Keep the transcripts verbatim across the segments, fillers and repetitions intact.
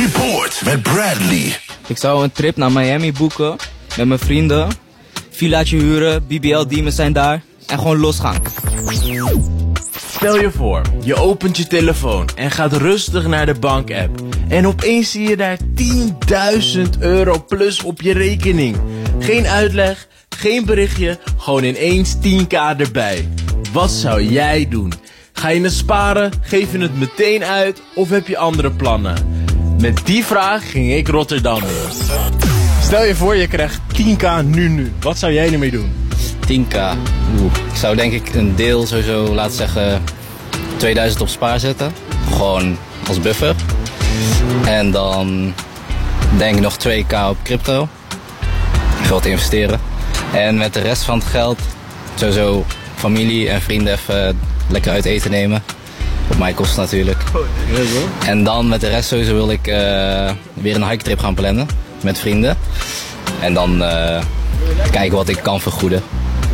Report met Bradley. Ik zou een trip naar Miami boeken met mijn vrienden. Villaatje huren, B B L Demons zijn daar. En gewoon losgaan. Stel je voor, je opent je telefoon en gaat rustig naar de bankapp. En opeens zie je daar tienduizend euro plus op je rekening. Geen uitleg, geen berichtje, gewoon ineens tien k erbij. Wat zou jij doen? Ga je het sparen, geef je het meteen uit of heb je andere plannen? Met die vraag ging ik Rotterdam in. Stel je voor, je krijgt tien k nu nu. Wat zou jij ermee doen? tien k. Oeh. Ik zou denk ik een deel sowieso, laten zeggen, tweeduizend op spaar zetten. Gewoon als buffer. En dan denk ik nog twee k op crypto. Geld investeren. En met de rest van het geld sowieso familie en vrienden even lekker uit eten nemen. Op mijn kosten natuurlijk. En dan met de rest sowieso wil ik uh, weer een hike trip gaan plannen. Met vrienden. En dan uh, kijken wat ik kan vergoeden.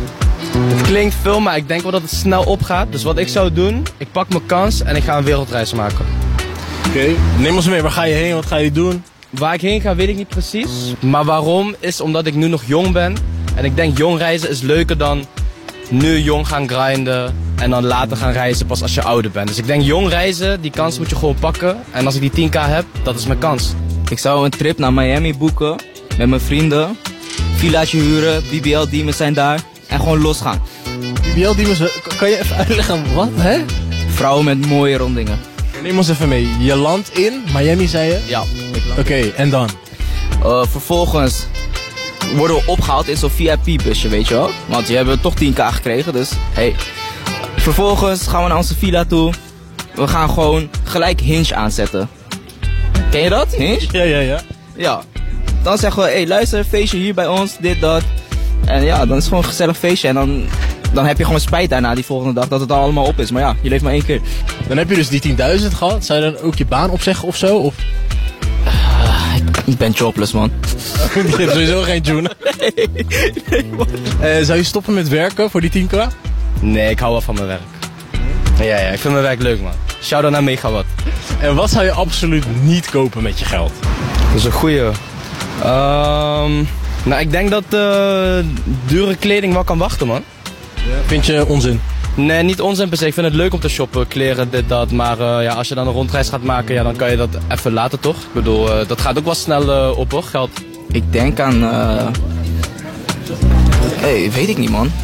Het klinkt veel, maar ik denk wel dat het snel opgaat. Dus wat ik zou doen, ik pak mijn kans en ik ga een wereldreis maken. Oké, okay. Neem ons mee. Waar ga je heen? Wat ga je doen? Waar ik heen ga, weet ik niet precies. Maar waarom is omdat ik nu nog jong ben. En ik denk jong reizen is leuker dan nu jong gaan grinden. En dan later gaan reizen pas als je ouder bent. Dus ik denk jong reizen, die kans moet je gewoon pakken. En als ik die tien k heb, dat is mijn kans. Ik zou een trip naar Miami boeken met mijn vrienden. Villaatje huren, B B L Demons zijn daar. En gewoon losgaan. B B L Demons, kan je even uitleggen wat, hè? Vrouwen met mooie rondingen. Neem ons even mee. Je landt in Miami, zei je? Ja. Oké, okay, en dan? Uh, vervolgens worden we opgehaald in zo'n V I P-busje, weet je wel? Want die hebben toch tien k gekregen, dus hey. Vervolgens gaan we naar onze villa toe. We gaan gewoon gelijk Hinge aanzetten. Ken je dat? Hinge? Ja, ja, ja. Ja. Dan zeggen we, hé hey, luister, feestje hier bij ons, dit, dat. En ja, dan is het gewoon een gezellig feestje. En dan, dan heb je gewoon spijt daarna die volgende dag dat het al allemaal op is. Maar ja, je leeft maar één keer. Dan heb je dus die tienduizend gehad. Zou je dan ook je baan opzeggen of zo? Of? Uh, ik, ik ben jobless, man. Je hebt sowieso geen tune. Nee, nee, man. Uh, zou je stoppen met werken voor die tien k? Nee, ik hou wel van mijn werk. Ja, ja, ik vind mijn werk leuk, man. Shout-out naar Megawatt. En wat zou je absoluut niet kopen met je geld? Dat is een goeie. Um, nou, ik denk dat uh, dure kleding wel kan wachten, man. Ja. Vind je onzin? Nee, niet onzin per se. Ik vind het leuk om te shoppen, kleren, dit, dat. Maar uh, ja, als je dan een rondreis gaat maken, ja, dan kan je dat even later, toch? Ik bedoel, uh, dat gaat ook wel snel uh, op, hoor, geld. Ik denk aan... Uh... Hey, weet ik niet, man.